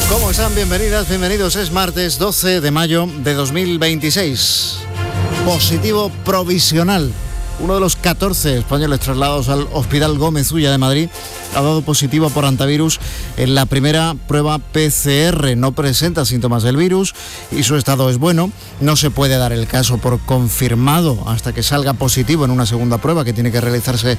¿Cómo están? Bienvenidas, bienvenidos. Es martes 12 de mayo de 2026. Positivo provisional. Uno de los 14 españoles trasladados al Hospital Gómez Ulla de Madrid ha dado positivo por hantavirus en la primera prueba PCR. No presenta síntomas del virus y su estado es bueno. No se puede dar el caso por confirmado hasta que salga positivo en una segunda prueba que tiene que realizarse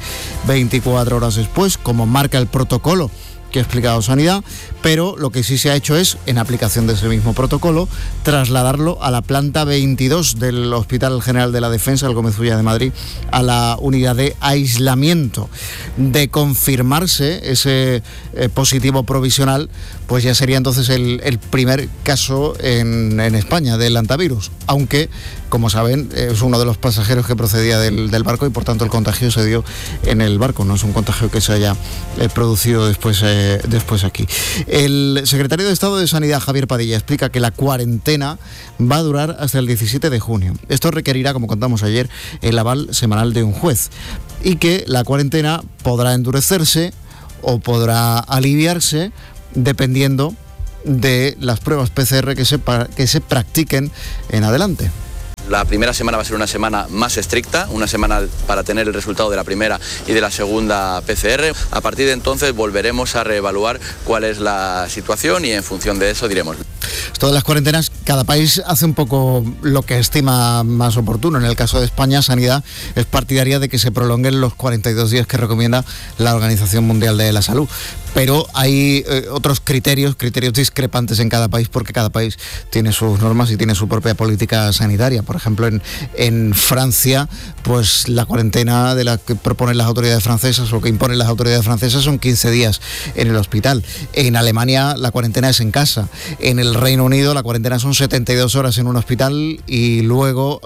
24 horas después, como marca el protocolo que ha explicado Sanidad, pero lo que sí se ha hecho es, en aplicación de ese mismo protocolo, trasladarlo a la planta 22 del Hospital General de la Defensa, el Gómez Ulla de Madrid, a la unidad de aislamiento. De confirmarse ese positivo provisional, pues ya sería entonces el primer caso en España del hantavirus, aunque, como saben, es uno de los pasajeros que procedía del barco y por tanto el contagio se dio en el barco, no es un contagio que se haya producido después aquí. El secretario de Estado de Sanidad, Javier Padilla, explica que la cuarentena va a durar hasta el 17 de junio. Esto requerirá, como contamos ayer, el aval semanal de un juez y que la cuarentena podrá endurecerse o podrá aliviarse dependiendo de las pruebas PCR que se practiquen en adelante. La primera semana va a ser una semana más estricta, una semana para tener el resultado de la primera y de la segunda PCR. A partir de entonces volveremos a reevaluar cuál es la situación y en función de eso diremos. Esto de las cuarentenas, cada país hace un poco lo que estima más oportuno. En el caso de España, Sanidad es partidaria de que se prolonguen los 42 días que recomienda la Organización Mundial de la Salud. Pero hay otros criterios discrepantes en cada país, porque cada país tiene sus normas y tiene su propia política sanitaria. Por ejemplo, en Francia, pues la cuarentena de la que proponen las autoridades francesas o que imponen las autoridades francesas son 15 días en el hospital. En Alemania la cuarentena es en casa. En el Reino Unido la cuarentena son 72 horas en un hospital y luego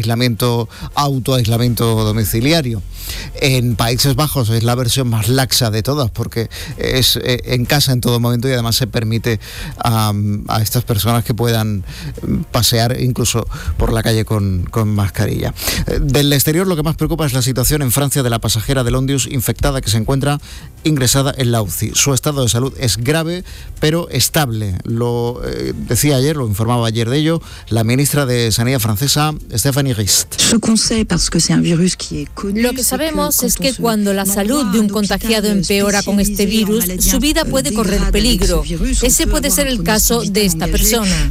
autoaislamiento domiciliario. En Países Bajos es la versión más laxa de todas, porque es en casa en todo momento y además se permite a estas personas que puedan pasear incluso por la calle con mascarilla. Del exterior lo que más preocupa es la situación en Francia de la pasajera del Ondius infectada que se encuentra ingresada en la UCI. Su estado de salud es grave pero estable. Lo informaba ayer de ello la ministra de Sanidad francesa, Stéphanie Rist. Lo que sabemos es que cuando la salud de un contagiado empeora con este virus, su vida puede correr peligro. Ese puede ser el caso de esta persona.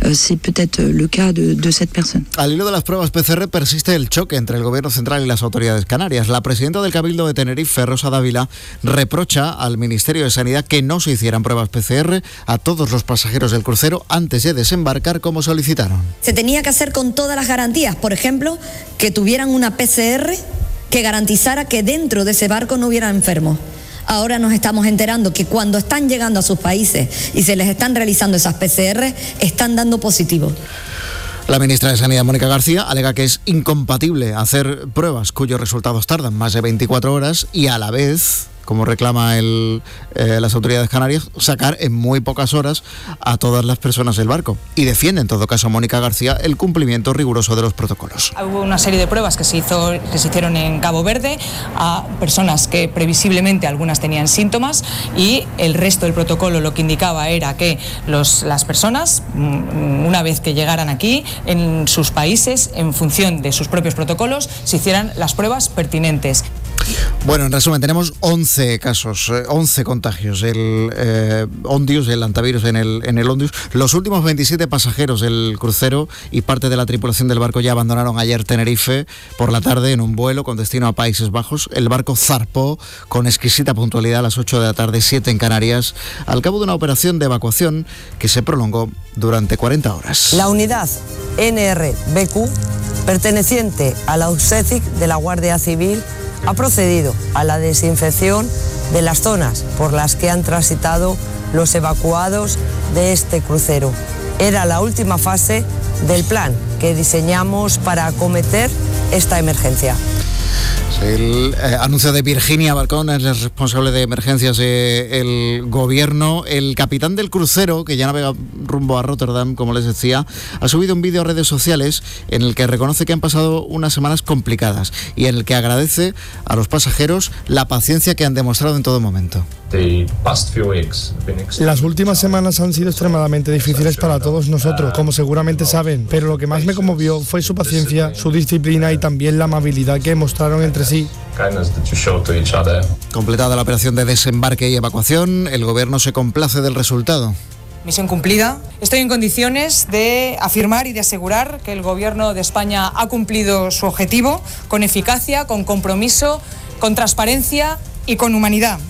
Al hilo de las pruebas PCR persiste el choque entre el Gobierno central y las autoridades canarias. La presidenta del Cabildo de Tenerife, Rosa Dávila, reprocha al Ministerio de Sanidad que no se hicieran pruebas PCR a todos los pasajeros del crucero antes de desembarcar como solicitaron. Se tenía que hacer con todas las garantías, por ejemplo, que tuvieran una PCR que garantizara que dentro de ese barco no hubiera enfermos. Ahora nos estamos enterando que cuando están llegando a sus países y se les están realizando esas PCR, están dando positivo. La ministra de Sanidad, Mónica García, alega que es incompatible hacer pruebas cuyos resultados tardan más de 24 horas y a la vez, como reclama las autoridades canarias, sacar en muy pocas horas a todas las personas del barco. Y defiende, en todo caso, Mónica García, el cumplimiento riguroso de los protocolos. Hubo una serie de pruebas que se hicieron en Cabo Verde a personas que previsiblemente algunas tenían síntomas y el resto del protocolo lo que indicaba era que las personas, una vez que llegaran aquí, en sus países, en función de sus propios protocolos, se hicieran las pruebas pertinentes. Bueno, en resumen, tenemos 11 casos, 11 contagios, el Ondius, el hantavirus en el Ondius. Los últimos 27 pasajeros del crucero y parte de la tripulación del barco ya abandonaron ayer Tenerife por la tarde en un vuelo con destino a Países Bajos. El barco zarpó con exquisita puntualidad a las 8 de la tarde, 7 en Canarias, al cabo de una operación de evacuación que se prolongó durante 40 horas. La unidad NRBQ, perteneciente a la USECIC de la Guardia Civil, ha procedido a la desinfección de las zonas por las que han transitado los evacuados de este crucero. Era la última fase del plan que diseñamos para acometer esta emergencia. El anuncio de Virginia Balcón, es la responsable de emergencias del gobierno. El capitán del crucero, que ya navega rumbo a Rotterdam, como les decía, ha subido un vídeo a redes sociales en el que reconoce que han pasado unas semanas complicadas y en el que agradece a los pasajeros la paciencia que han demostrado en todo momento. Las últimas semanas han sido extremadamente difíciles para todos nosotros, como seguramente saben, pero lo que más me conmovió fue su paciencia, su disciplina y también la amabilidad que mostraron entre sí. Completada la operación de desembarque y evacuación, el gobierno se complace del resultado. Misión cumplida. Estoy en condiciones de afirmar y de asegurar que el Gobierno de España ha cumplido su objetivo con eficacia, con compromiso, con transparencia y con humanidad.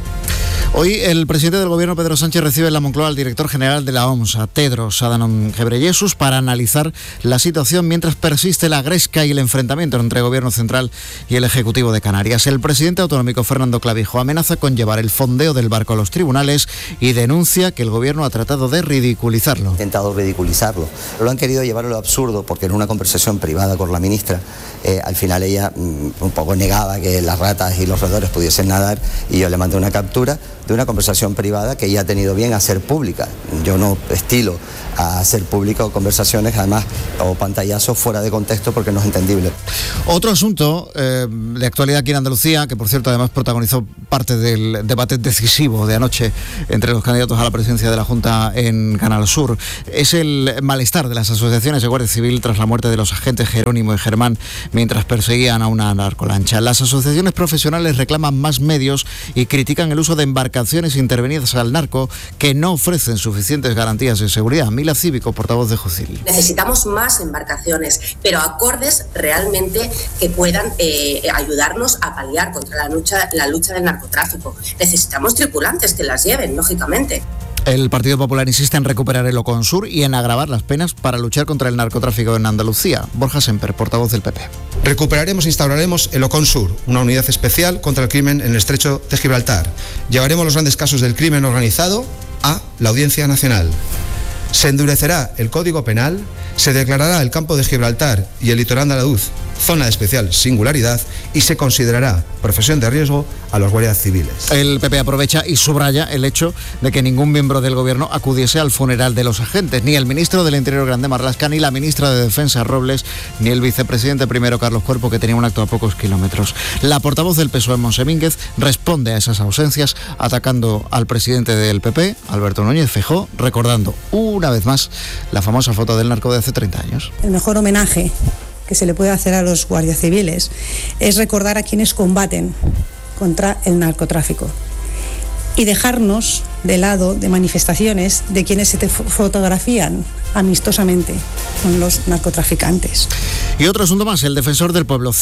Hoy el presidente del gobierno, Pedro Sánchez, recibe en la Moncloa al director general de la OMS, a Tedros Adhanom Ghebreyesus, para analizar la situación mientras persiste la gresca y el enfrentamiento entre el gobierno central y el ejecutivo de Canarias. El presidente autonómico, Fernando Clavijo, amenaza con llevar el fondeo del barco a los tribunales y denuncia que el gobierno ha tratado de ridiculizarlo. Ha intentado ridiculizarlo. Lo han querido llevar a lo absurdo porque en una conversación privada con la ministra, al final ella un poco negaba que las ratas y los roedores pudiesen nadar y yo le mandé una captura de una conversación privada que ella ha tenido bien hacer pública. Yo no estilo a hacer pública conversaciones, además, o pantallazos fuera de contexto porque no es entendible. Otro asunto de actualidad aquí en Andalucía, que por cierto además protagonizó parte del debate decisivo de anoche entre los candidatos a la presidencia de la Junta en Canal Sur, es el malestar de las asociaciones de Guardia Civil tras la muerte de los agentes Jerónimo y Germán mientras perseguían a una narcolancha. Las asociaciones profesionales reclaman más medios y critican el uso de embarcaciones intervenidas al narco que no ofrecen suficientes garantías de seguridad. Mila Cívico, portavoz de Jucil. Necesitamos más embarcaciones, pero acordes realmente que puedan ayudarnos a paliar contra la lucha del narcotráfico. Necesitamos tripulantes que las lleven, lógicamente. El Partido Popular insiste en recuperar el Oconsur y en agravar las penas para luchar contra el narcotráfico en Andalucía. Borja Semper, portavoz del PP. Recuperaremos e instauraremos el Oconsur, una unidad especial contra el crimen en el Estrecho de Gibraltar. Llevaremos los grandes casos del crimen organizado a la Audiencia Nacional. Se endurecerá el Código Penal, se declarará el campo de Gibraltar y el litoral andaluz zona de especial singularidad y se considerará profesión de riesgo a los guardias civiles. El PP aprovecha y subraya el hecho de que ningún miembro del gobierno acudiese al funeral de los agentes, ni el ministro del Interior Grande Marlaska, ni la ministra de Defensa Robles, ni el vicepresidente primero Carlos Cuerpo, que tenía un acto a pocos kilómetros. La portavoz del PSOE, Montse Mínguez, responde a esas ausencias atacando al presidente del PP, Alberto Núñez Feijóo, recordando una vez más la famosa foto del narco de hace 30 años. El mejor homenaje que se le puede hacer a los guardias civiles es recordar a quienes combaten contra el narcotráfico y dejarnos de lado de manifestaciones de quienes se fotografían amistosamente con los narcotraficantes. Y otro asunto más, el defensor del pueblo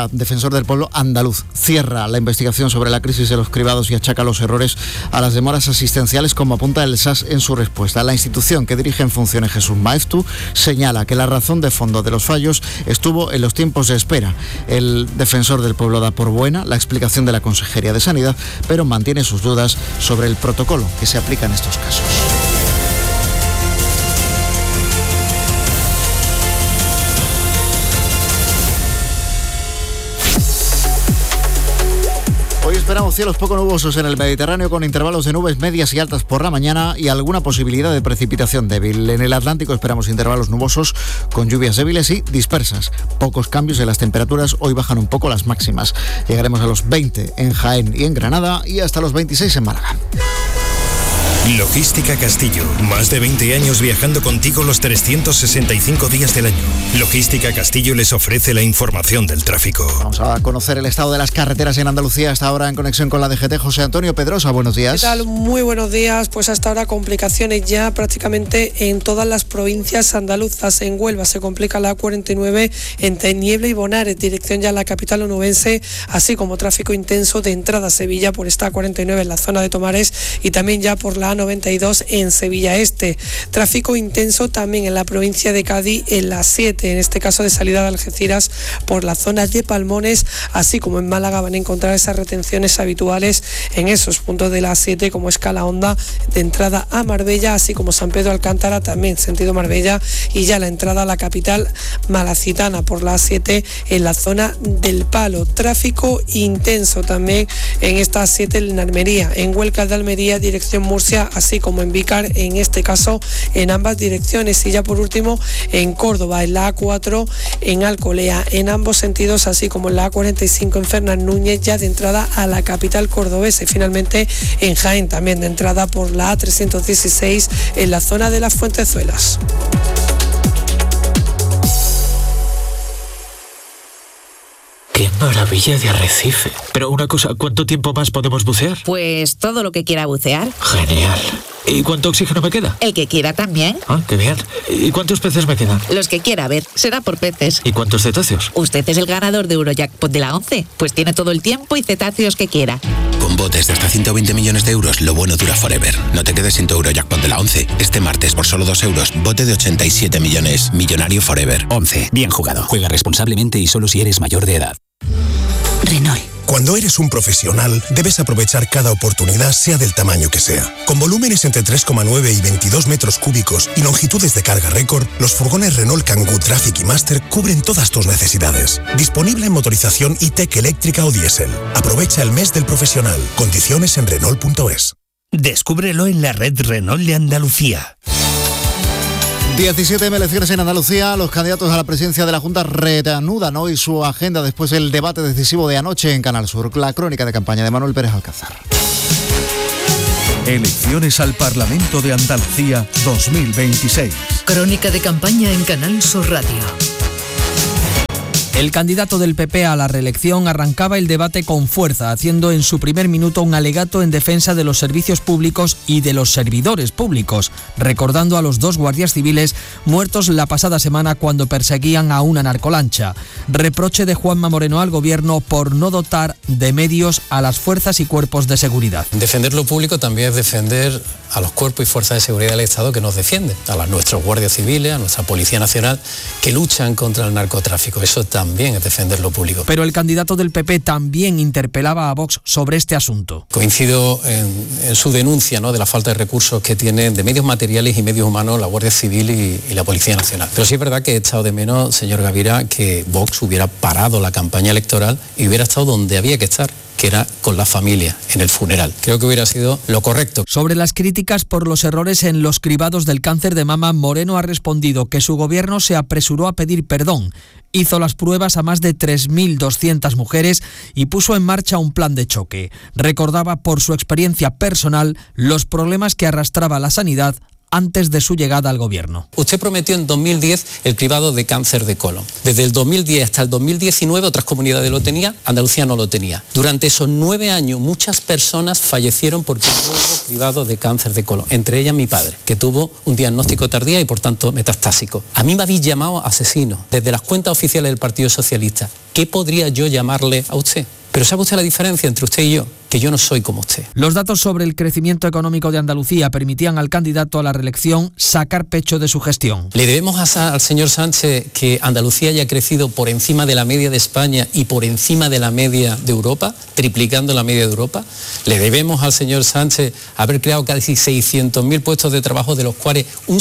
andaluz cierra la investigación sobre la crisis de los cribados y achaca los errores a las demoras asistenciales, como apunta el SAS en su respuesta. La institución que dirige en funciones Jesús Maeztu señala que la razón de fondo de los fallos estuvo en los tiempos de espera. El defensor del pueblo da por buena la explicación de la Consejería de Sanidad, pero mantiene sus dudas sobre el protocolo que se aplica en estos casos. Hoy esperamos cielos poco nubosos en el Mediterráneo con intervalos de nubes medias y altas por la mañana y alguna posibilidad de precipitación débil. En el Atlántico esperamos intervalos nubosos con lluvias débiles y dispersas. Pocos cambios en las temperaturas, hoy bajan un poco las máximas. Llegaremos a los 20 en Jaén y en Granada y hasta los 26 en Málaga. Logística Castillo, más de 20 años viajando contigo los 365 días del año. Logística Castillo les ofrece la información del tráfico. Vamos a conocer el estado de las carreteras en Andalucía hasta ahora en conexión con la DGT. José Antonio Pedrosa, buenos días. ¿Qué tal? Muy buenos días. Pues hasta ahora complicaciones ya prácticamente en todas las provincias andaluzas. En Huelva se complica la A49 entre Niebla y Bonares, dirección ya a la capital onubense, así como tráfico intenso de entrada a Sevilla por esta A49 en la zona de Tomares y también ya por la A92 en Sevilla Este. Tráfico intenso también en la provincia de Cádiz en la 7, en este caso de salida de Algeciras por las zonas de Palmones, así como en Málaga van a encontrar esas retenciones habituales en esos puntos de la 7 como es Calahonda de entrada a Marbella, así como San Pedro Alcántara también sentido Marbella, y ya la entrada a la capital malacitana por la 7 en la zona del Palo. Tráfico intenso también en esta 7 en Almería, en Huelca de Almería dirección Murcia, así como en Vícar, en este caso en ambas direcciones, y ya por último en Córdoba, en la A4 en Alcolea, en ambos sentidos, así como en la A45 en Fernán Núñez, ya de entrada a la capital cordobesa, y finalmente en Jaén también de entrada por la A316 en la zona de las Fuentezuelas. ¡Qué maravilla de arrecife! Pero una cosa, ¿cuánto tiempo más podemos bucear? Pues todo lo que quiera bucear. Genial. ¿Y cuánto oxígeno me queda? El que quiera también. Ah, qué bien. ¿Y cuántos peces me quedan? Los que quiera ver, será por peces. ¿Y cuántos cetáceos? Usted es el ganador de Eurojackpot de la 11, pues tiene todo el tiempo y cetáceos que quiera. Con botes de hasta 120 millones de euros, lo bueno dura forever. No te quedes sin tu Eurojackpot de la 11. Este martes, por solo 2 euros, bote de 87 millones. Millonario forever. 11. Bien jugado. Juega responsablemente y solo si eres mayor de edad. Renault. Cuando eres un profesional, debes aprovechar cada oportunidad, sea del tamaño que sea. Con volúmenes entre 3,9 y 22 metros cúbicos y longitudes de carga récord, los furgones Renault Kangoo Traffic y Master cubren todas tus necesidades. Disponible en motorización e-tech eléctrica o diésel. Aprovecha el mes del profesional. Condiciones en Renault.es. Descúbrelo en la red Renault de Andalucía. 17 elecciones en Andalucía. Los candidatos a la presidencia de la Junta reanudan hoy su agenda después del debate decisivo de anoche en Canal Sur. La crónica de campaña de Manuel Pérez Alcázar. Elecciones al Parlamento de Andalucía 2026. Crónica de campaña en Canal Sur Radio. El candidato del PP a la reelección arrancaba el debate con fuerza, haciendo en su primer minuto un alegato en defensa de los servicios públicos y de los servidores públicos, recordando a los 2 guardias civiles muertos la pasada semana cuando perseguían a una narcolancha. Reproche de Juanma Moreno al gobierno por no dotar de medios a las fuerzas y cuerpos de seguridad. Defender lo público también es defender a los cuerpos y fuerzas de seguridad del Estado que nos defienden, a nuestros guardias civiles, a nuestra Policía Nacional, que luchan contra el narcotráfico. Eso también es defender lo público. Pero el candidato del PP también interpelaba a Vox sobre este asunto. Coincido en su denuncia, ¿no?, de la falta de recursos que tienen de medios materiales y medios humanos la Guardia Civil y la Policía Nacional. Pero sí es verdad que he echado de menos, señor Gavira, que Vox hubiera parado la campaña electoral y hubiera estado donde había que estar, que era con la familia, en el funeral. Creo que hubiera sido lo correcto. Sobre las críticas por los errores en los cribados del cáncer de mama, Moreno ha respondido que su gobierno se apresuró a pedir perdón. Hizo las pruebas a más de 3.200 mujeres y puso en marcha un plan de choque. Recordaba por su experiencia personal los problemas que arrastraba la sanidad antes de su llegada al gobierno. Usted prometió en 2010 el cribado de cáncer de colon. Desde el 2010 hasta el 2019 otras comunidades lo tenían, Andalucía no lo tenía. Durante esos 9 años muchas personas fallecieron porque no hubo cribado de cáncer de colon, entre ellas mi padre, que tuvo un diagnóstico tardío y por tanto metastásico. A mí me habéis llamado asesino desde las cuentas oficiales del Partido Socialista. ¿Qué podría yo llamarle a usted? Pero ¿sabe usted la diferencia entre usted y yo? Que yo no soy como usted. Los datos sobre el crecimiento económico de Andalucía permitían al candidato a la reelección sacar pecho de su gestión. Le debemos al señor Sánchez que Andalucía haya crecido por encima de la media de España y por encima de la media de Europa, triplicando la media de Europa. Le debemos al señor Sánchez haber creado casi 600.000 puestos de trabajo, de los cuales un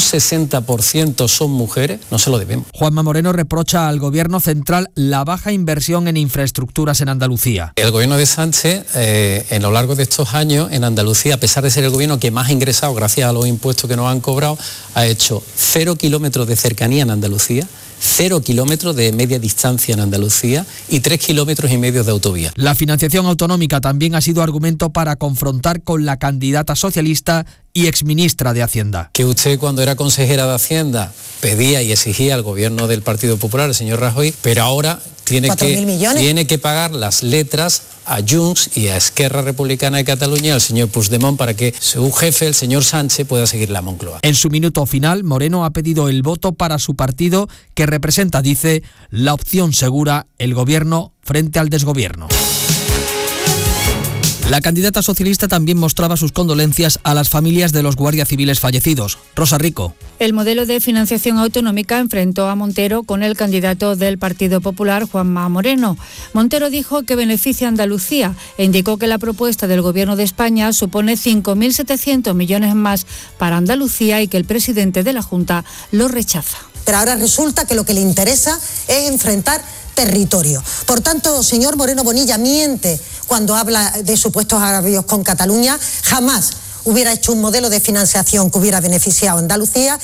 60% son mujeres. No se lo debemos. Juanma Moreno reprocha al gobierno central la baja inversión en infraestructuras en Andalucía. El gobierno de Sánchez, en lo largo de estos años, en Andalucía, a pesar de ser el gobierno que más ha ingresado gracias a los impuestos que nos han cobrado, ha hecho 0 kilómetros de cercanía en Andalucía, 0 kilómetros de media distancia en Andalucía y 3,5 kilómetros de autovía. La financiación autonómica también ha sido argumento para confrontar con la candidata socialista y exministra de Hacienda. Que usted, cuando era consejera de Hacienda, pedía y exigía al gobierno del Partido Popular, el señor Rajoy, pero ahora tiene que pagar las letras a Junts y a Esquerra Republicana de Cataluña, al señor Puigdemont, para que su jefe, el señor Sánchez, pueda seguir la Moncloa. En su minuto final, Moreno ha pedido el voto para su partido, que representa, dice, la opción segura, el gobierno frente al desgobierno. La candidata socialista también mostraba sus condolencias a las familias de los guardias civiles fallecidos. Rosa Rico. El modelo de financiación autonómica enfrentó a Montero con el candidato del Partido Popular, Juanma Moreno. Montero dijo que beneficia a Andalucía e indicó que la propuesta del Gobierno de España supone 5.700 millones más para Andalucía y que el presidente de la Junta lo rechaza. Pero ahora resulta que lo que le interesa es enfrentar territorio. Por tanto, señor Moreno Bonilla miente cuando habla de supuestos agravios con Cataluña. Jamás hubiera hecho un modelo de financiación que hubiera beneficiado a Andalucía,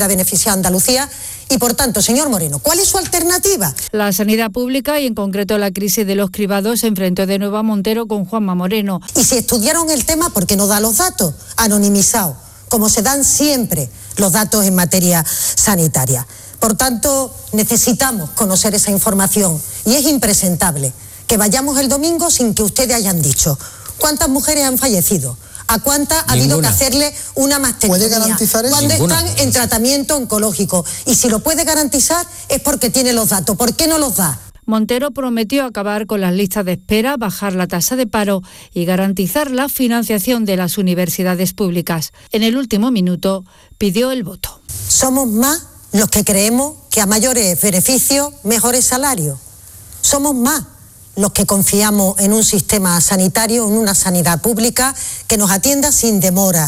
y por tanto, señor Moreno, ¿cuál es su alternativa? La sanidad pública y en concreto la crisis de los cribados se enfrentó de nuevo a Montero con Juanma Moreno. Y si estudiaron el tema, ¿por qué no da los datos anonimizados, como se dan siempre los datos en materia sanitaria? Por tanto, necesitamos conocer esa información y es impresentable que vayamos el domingo sin que ustedes hayan dicho cuántas mujeres han fallecido, a cuántas ha habido que hacerle una mastectomía, ¿puede garantizar eso? cuándo están en tratamiento oncológico. Y si lo puede garantizar es porque tiene los datos. ¿Por qué no los da? Montero prometió acabar con las listas de espera, bajar la tasa de paro y garantizar la financiación de las universidades públicas. En el último minuto pidió el voto. Somos más los que creemos que a mayores beneficios, mejores salarios. Somos más los que confiamos en un sistema sanitario, en una sanidad pública que nos atienda sin demora.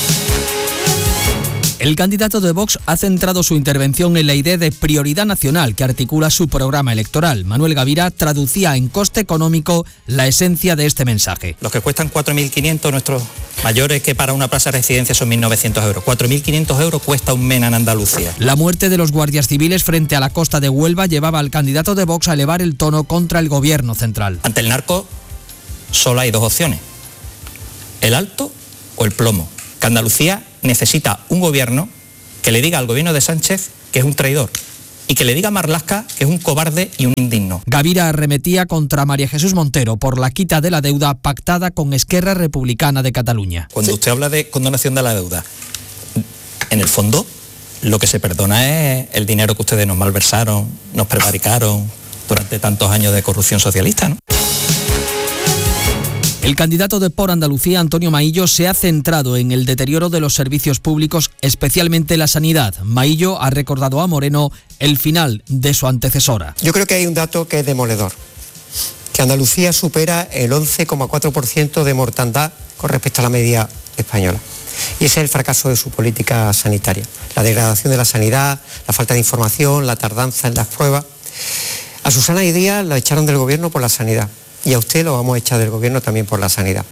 El candidato de Vox ha centrado su intervención en la idea de prioridad nacional que articula su programa electoral. Manuel Gavira traducía en coste económico la esencia de este mensaje. Los que cuestan 4.500, nuestros mayores, que para una plaza de residencia son 1.900 euros. 4.500 euros cuesta un MENA en Andalucía. La muerte de los guardias civiles frente a la costa de Huelva llevaba al candidato de Vox a elevar el tono contra el gobierno central. Ante el narco solo hay dos opciones: el alto o el plomo. Que Andalucía necesita un gobierno que le diga al gobierno de Sánchez que es un traidor y que le diga a Marlaska que es un cobarde y un indigno. Gavira arremetía contra María Jesús Montero por la quita de la deuda pactada con Esquerra Republicana de Cataluña. Cuando usted habla de condonación de la deuda, en el fondo lo que se perdona es el dinero que ustedes nos malversaron, nos prevaricaron durante tantos años de corrupción socialista, ¿no? El candidato de Por Andalucía, Antonio Maillo, se ha centrado en el deterioro de los servicios públicos, especialmente la sanidad. Maillo ha recordado a Moreno el final de su antecesora. Yo creo que hay un dato que es demoledor, que Andalucía supera el 11,4% de mortandad con respecto a la media española. Y ese es el fracaso de su política sanitaria. La degradación de la sanidad, la falta de información, la tardanza en las pruebas. A Susana y Díaz la echaron del gobierno por la sanidad. Y a usted lo vamos a echar del gobierno también por la sanidad.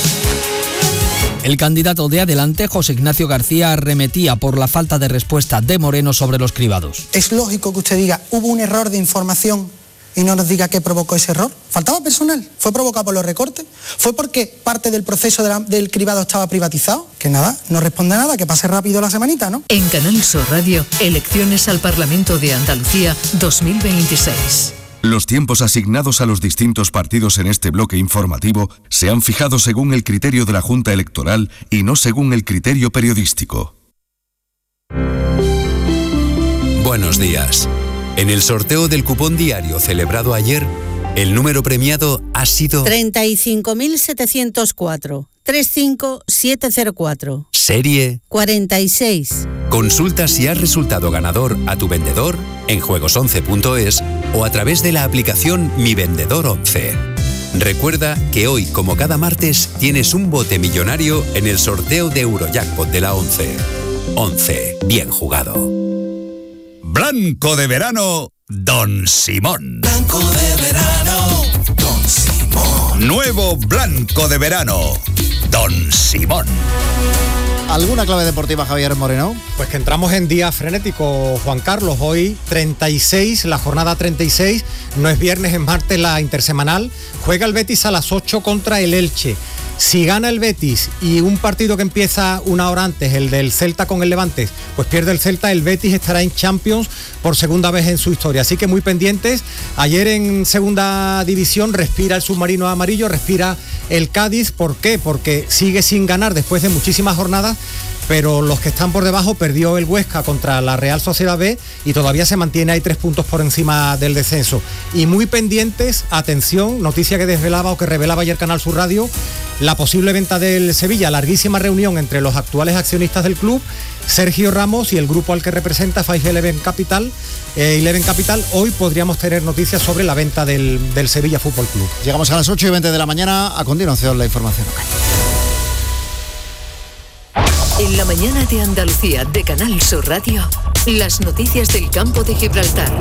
El candidato de Adelante, José Ignacio García, arremetía por la falta de respuesta de Moreno sobre los cribados. Es lógico que usted diga, hubo un error de información y no nos diga qué provocó ese error. ¿Faltaba personal? ¿Fue provocado por los recortes? ¿Fue porque parte del proceso del cribado estaba privatizado? Que nada, no responde nada, que pase rápido la semanita, ¿no? En Canal Sur Radio, elecciones al Parlamento de Andalucía 2026. Los tiempos asignados a los distintos partidos en este bloque informativo se han fijado según el criterio de la Junta Electoral y no según el criterio periodístico. Buenos días. En el sorteo del cupón diario celebrado ayer, el número premiado ha sido 35.704. 35704. Serie 46. Consulta si has resultado ganador a tu vendedor en juegos11.es o a través de la aplicación Mi Vendedor 11. Recuerda que hoy, como cada martes, tienes un bote millonario en el sorteo de Eurojackpot de la 11. 11. Bien jugado. Blanco de verano, Don Simón. Blanco de verano, Don Simón. Nuevo blanco de verano, Don Simón. ¿Alguna clave deportiva, Javier Moreno? Pues que entramos en día frenético, Juan Carlos. Hoy 36, la jornada 36, no es viernes, es martes, la intersemanal. Juega el Betis a las 8 contra el Elche. Si gana el Betis y un partido que empieza una hora antes, el del Celta con el Levante, pues pierde el Celta, el Betis estará en Champions por segunda vez en su historia. Así que muy pendientes. Ayer en segunda división respira el submarino amarillo, respira el Cádiz. ¿Por qué? Porque sigue sin ganar después de muchísimas jornadas pero los que están por debajo, perdió el Huesca contra la Real Sociedad B y todavía se mantiene ahí 3 puntos por encima del descenso. Y muy pendientes, atención, noticia que desvelaba o que revelaba ayer Canal Sur Radio, la posible venta del Sevilla, larguísima reunión entre los actuales accionistas del club, Sergio Ramos y el grupo al que representa 511 Capital. Hoy podríamos tener noticias sobre la venta del Sevilla Fútbol Club. Llegamos a las 8:20 de la mañana, a continuación la información local. En la mañana de Andalucía de Canal Sur Radio, las noticias del campo de Gibraltar.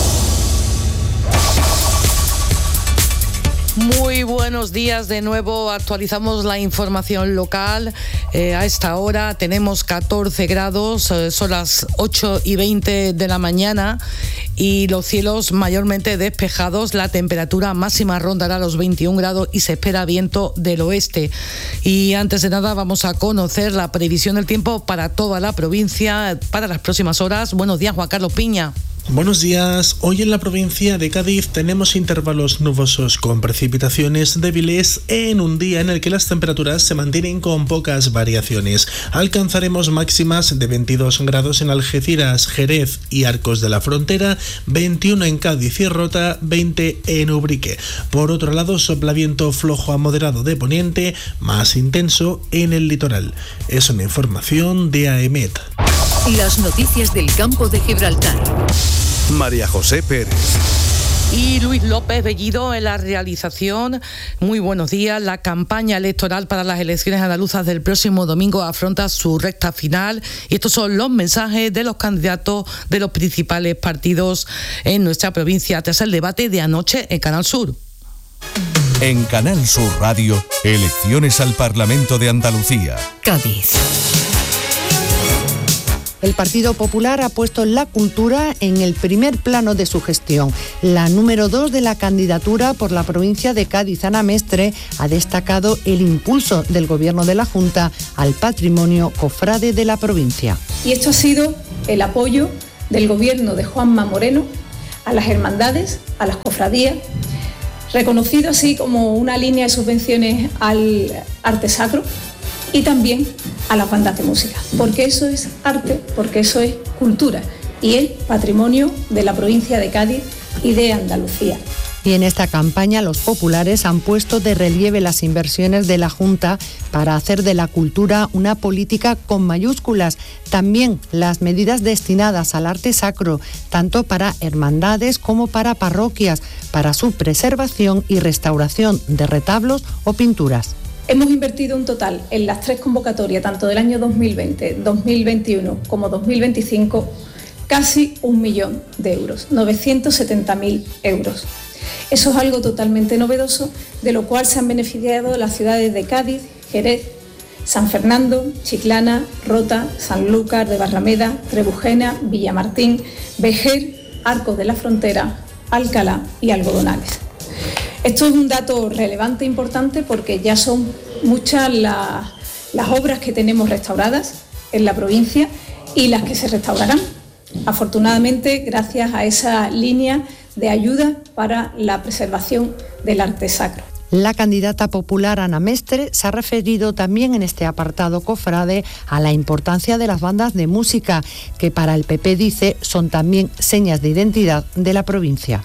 Muy buenos días de nuevo, actualizamos la información local. A esta hora tenemos 14 grados, son las 8:20 de la mañana y los cielos mayormente despejados. La temperatura máxima rondará los 21 grados y se espera viento del oeste. Y antes de nada vamos a conocer la previsión del tiempo para toda la provincia para las próximas horas. Buenos días, Juan Carlos Piña. Buenos días. Hoy en la provincia de Cádiz tenemos intervalos nubosos con precipitaciones débiles en un día en el que las temperaturas se mantienen con pocas variaciones. Alcanzaremos máximas de 22 grados en Algeciras, Jerez y Arcos de la Frontera, 21 en Cádiz y Rota, 20 en Ubrique. Por otro lado, sopla viento flojo a moderado de poniente, más intenso en el litoral. Es una información de AEMET. Las noticias del campo de Gibraltar. María José Pérez. Y Luis López Bellido en la realización. Muy buenos días. La campaña electoral para las elecciones andaluzas del próximo domingo afronta su recta final y estos son los mensajes de los candidatos de los principales partidos en nuestra provincia tras el debate de anoche en Canal Sur. En Canal Sur Radio, elecciones al Parlamento de Andalucía. Cádiz. El Partido Popular ha puesto la cultura en el primer plano de su gestión. La número 2 de la candidatura por la provincia de Cádiz, Ana Mestre, ha destacado el impulso del Gobierno de la Junta al patrimonio cofrade de la provincia. Y esto ha sido el apoyo del Gobierno de Juanma Moreno a las hermandades, a las cofradías, reconocido así como una línea de subvenciones al arte sacro y también a las bandas de música, porque eso es arte, porque eso es cultura y es patrimonio de la provincia de Cádiz y de Andalucía. Y en esta campaña los populares han puesto de relieve las inversiones de la Junta para hacer de la cultura una política con mayúsculas. También las medidas destinadas al arte sacro, tanto para hermandades como para parroquias, para su preservación y restauración de retablos o pinturas. Hemos invertido un total en las 3 convocatorias, tanto del año 2020, 2021 como 2025, casi 1 millón de euros, 970.000 euros. Eso es algo totalmente novedoso, de lo cual se han beneficiado las ciudades de Cádiz, Jerez, San Fernando, Chiclana, Rota, Sanlúcar de Barrameda, Trebujena, Villamartín, Vejer, Arcos de la Frontera, Alcalá y Algodonales. Esto es un dato relevante e importante porque ya son muchas las obras que tenemos restauradas en la provincia y las que se restaurarán, afortunadamente gracias a esa línea de ayuda para la preservación del arte sacro. La candidata popular Ana Mestre se ha referido también en este apartado cofrade a la importancia de las bandas de música, que para el PP, dice, son también señas de identidad de la provincia.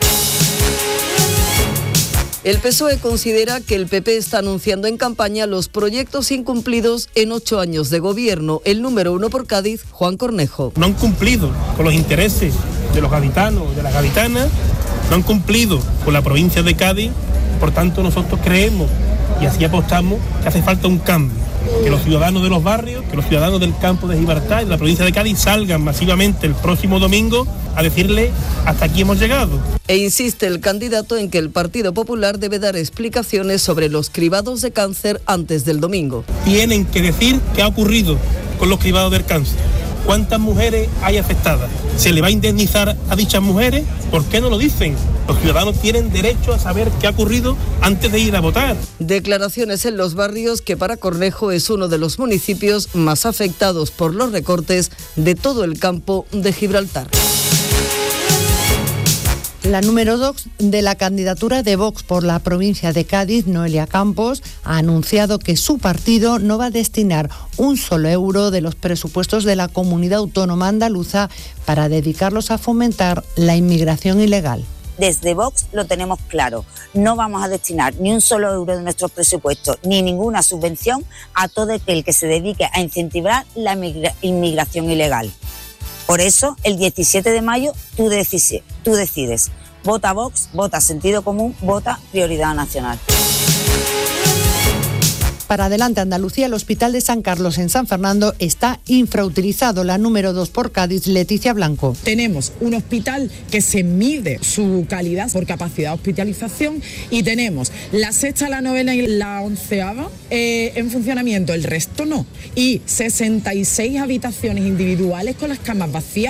El PSOE considera que el PP está anunciando en campaña los proyectos incumplidos en 8 años de gobierno. El número 1 por Cádiz, Juan Cornejo. No han cumplido con los intereses de los gaditanos, de las gaditanas, no han cumplido con la provincia de Cádiz, por tanto nosotros creemos y así apostamos que hace falta un cambio, que los ciudadanos de los barrios, que los ciudadanos del campo de Gibraltar y de la provincia de Cádiz salgan masivamente el próximo domingo a decirle hasta aquí hemos llegado. E insiste el candidato en que el Partido Popular debe dar explicaciones sobre los cribados de cáncer antes del domingo. Tienen que decir qué ha ocurrido con los cribados del cáncer. ¿Cuántas mujeres hay afectadas? ¿Se le va a indemnizar a dichas mujeres? ¿Por qué no lo dicen? Los ciudadanos tienen derecho a saber qué ha ocurrido antes de ir a votar. Declaraciones en los barrios que para Cornejo es uno de los municipios más afectados por los recortes de todo el campo de Gibraltar. La número 2 de la candidatura de Vox por la provincia de Cádiz, Noelia Campos, ha anunciado que su partido no va a destinar un solo euro de los presupuestos de la comunidad autónoma andaluza para dedicarlos a fomentar la inmigración ilegal. Desde Vox lo tenemos claro, no vamos a destinar ni un solo euro de nuestros presupuestos ni ninguna subvención a todo aquel que se dedique a incentivar la inmigración ilegal. Por eso, el 17 de mayo, tú decides. Vota Vox, vota sentido común, vota prioridad nacional. Para Adelante Andalucía, el Hospital de San Carlos en San Fernando está infrautilizado. La número 2 por Cádiz, Leticia Blanco. Tenemos un hospital que se mide su calidad por capacidad de hospitalización y tenemos la 6ª, la 9ª y la 11ª en funcionamiento, el resto no. Y 66 habitaciones individuales con las camas vacías.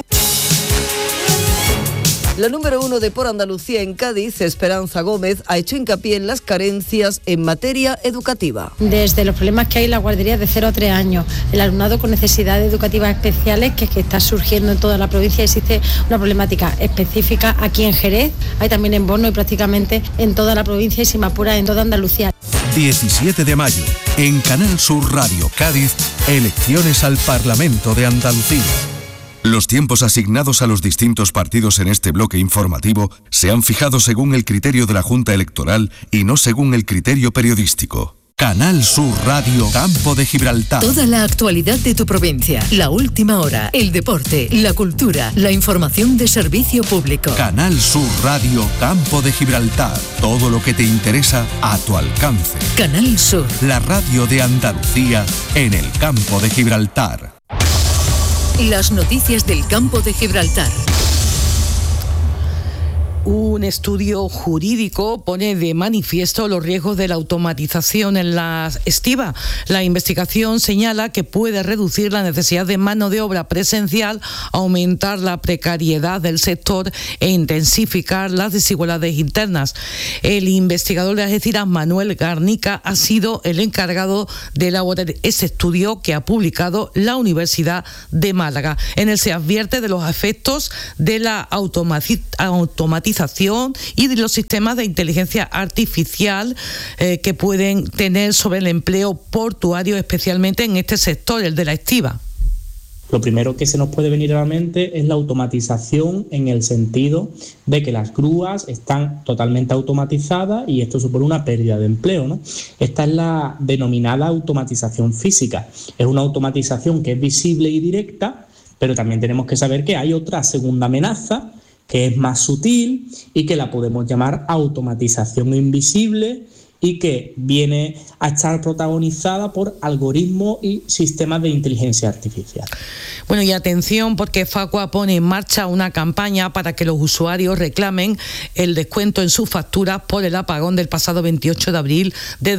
La número 1 de Por Andalucía en Cádiz, Esperanza Gómez, ha hecho hincapié en las carencias en materia educativa. Desde los problemas que hay en la guardería de 0 a 3 años, el alumnado con necesidades educativas especiales que está surgiendo en toda la provincia, existe una problemática específica aquí en Jerez, hay también en Borno y prácticamente en toda la provincia y, si me apura, en toda Andalucía. 17 de mayo, en Canal Sur Radio Cádiz, elecciones al Parlamento de Andalucía. Los tiempos asignados a los distintos partidos en este bloque informativo se han fijado según el criterio de la Junta Electoral y no según el criterio periodístico. Canal Sur Radio Campo de Gibraltar. Toda la actualidad de tu provincia, la última hora, el deporte, la cultura, la información de servicio público. Canal Sur Radio Campo de Gibraltar. Todo lo que te interesa a tu alcance. Canal Sur. La radio de Andalucía en el Campo de Gibraltar. Las noticias del Campo de Gibraltar. Un estudio jurídico pone de manifiesto los riesgos de la automatización en la estiba. La investigación señala que puede reducir la necesidad de mano de obra presencial, aumentar la precariedad del sector e intensificar las desigualdades internas. El investigador de Algeciras, Manuel Garnica, ha sido el encargado de elaborar ese estudio que ha publicado la Universidad de Málaga. En él se advierte de los efectos de la automatización y de los sistemas de inteligencia artificial que pueden tener sobre el empleo portuario, especialmente en este sector, el de la estiba. Lo primero que se nos puede venir a la mente es la automatización, en el sentido de que las grúas están totalmente automatizadas y esto supone una pérdida de empleo, ¿no? Esta es la denominada automatización física. Es una automatización que es visible y directa, pero también tenemos que saber que hay otra segunda amenaza que es más sutil y que la podemos llamar automatización invisible y que viene a estar protagonizada por algoritmos y sistemas de inteligencia artificial. Bueno, y atención, porque Facua pone en marcha una campaña para que los usuarios reclamen el descuento en sus facturas por el apagón del pasado 28 de abril de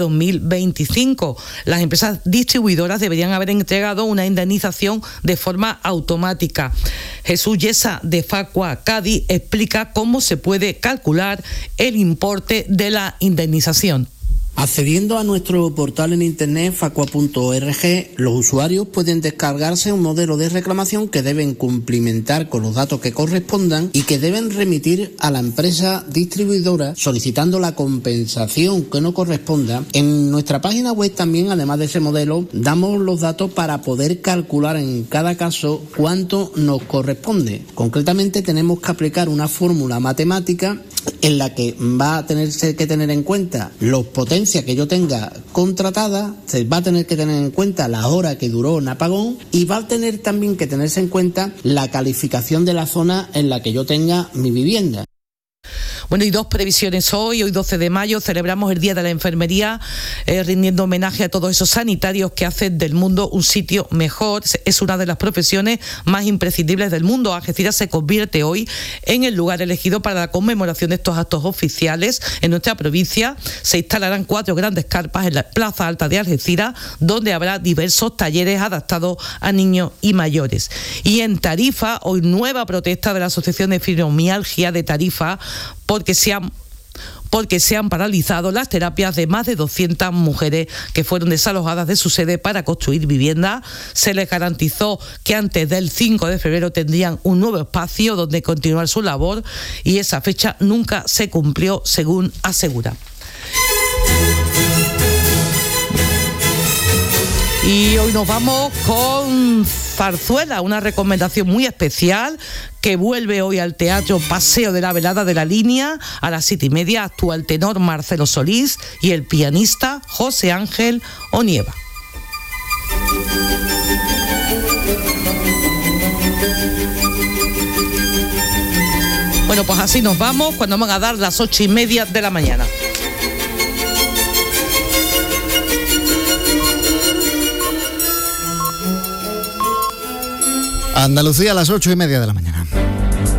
2025. Las empresas distribuidoras deberían haber entregado una indemnización de forma automática. Jesús Yesa, de Facua Cádiz, explica cómo se puede calcular el importe de la indemnización. Accediendo a nuestro portal en internet facua.org, los usuarios pueden descargarse un modelo de reclamación que deben cumplimentar con los datos que correspondan y que deben remitir a la empresa distribuidora solicitando la compensación que no corresponda. En nuestra página web también, además de ese modelo, damos los datos para poder calcular en cada caso cuánto nos corresponde. Concretamente, tenemos que aplicar una fórmula matemática en la que va a tenerse que tener en cuenta los potencias que yo tenga contratada, se va a tener que tener en cuenta la hora que duró un apagón y va a tener también que tenerse en cuenta la calificación de la zona en la que yo tenga mi vivienda. Bueno, y dos previsiones hoy 12 de mayo, celebramos el Día de la Enfermería, rindiendo homenaje a todos esos sanitarios que hacen del mundo un sitio mejor. Es una de las profesiones más imprescindibles del mundo. Algeciras se convierte hoy en el lugar elegido para la conmemoración de estos actos oficiales. En nuestra provincia se instalarán 4 grandes carpas en la Plaza Alta de Algeciras, donde habrá diversos talleres adaptados a niños y mayores. Y en Tarifa, hoy nueva protesta de la Asociación de Fibromialgia de Tarifa, porque se han porque se han paralizado las terapias de más de 200 mujeres que fueron desalojadas de su sede para construir vivienda. Se les garantizó que antes del 5 de febrero tendrían un nuevo espacio donde continuar su labor y esa fecha nunca se cumplió, según asegura. Y hoy nos vamos con Zarzuela, una recomendación muy especial que vuelve hoy al Teatro Paseo de la Velada de la Línea. A las 7:30 actúa el tenor Marcelo Solís y el pianista José Ángel Onieva. Bueno, pues así nos vamos cuando van a dar las 8:30 de la mañana. Andalucía a las 8:30 de la mañana.